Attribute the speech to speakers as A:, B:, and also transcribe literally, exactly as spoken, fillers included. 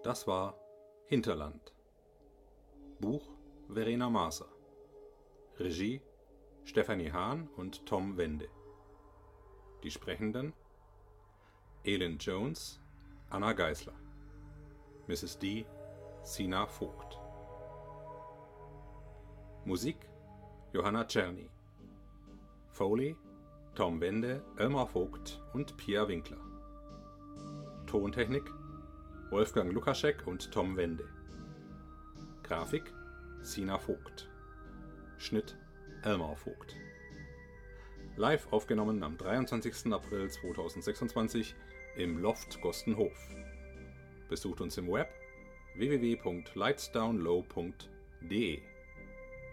A: Das war Hinterland. Buch Verena Maaßer. Regie Stefanie Hahn und Tom Wende. Die Sprechenden: Elin Jones, Anna Geisler. Misses D, Sina Vogt. Musik Johanna Czerny. Foley Tom Wende, Elmar Vogt und Pia Winkler. Tontechnik Wolfgang Lukaschek und Tom Wende. Grafik Sina Vogt. Schnitt Elmar Vogt. Live aufgenommen am dreiundzwanzigsten April zweitausendsechsundzwanzig im Loft Gostenhof. Besucht uns im Web w w w punkt lightsdownlow punkt d e.